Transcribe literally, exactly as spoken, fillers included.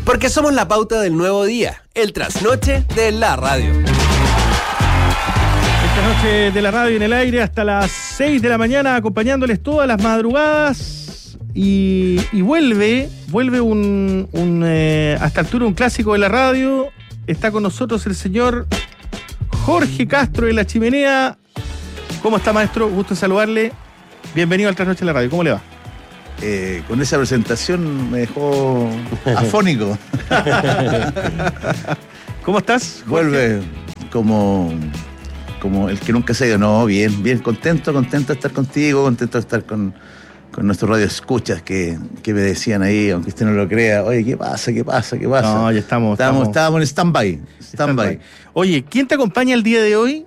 Porque somos la pauta del nuevo día, el trasnoche de la radio. Esta noche de la radio en el aire hasta las seis de la mañana, acompañándoles todas las madrugadas. Y, y vuelve, vuelve un, un eh, a esta altura un clásico de la radio. Está con nosotros el señor Jorge Castro de La Chimenea. ¿Cómo está, maestro? Gusto en saludarle. Bienvenido al Trasnoche de la radio. ¿Cómo le va? Eh, con esa presentación me dejó afónico. ¿Cómo estás, Jorge? Vuelve como, como el que nunca se ha ido. No, bien, bien, contento, contento de estar contigo, contento de estar con, con nuestros radioescuchas que, que me decían ahí, aunque usted no lo crea, oye, ¿qué pasa? ¿Qué pasa? ¿Qué pasa? No, ya estamos. Estábamos, estamos, estábamos en stand-by. Stand-by. Oye, ¿quién te acompaña el día de hoy?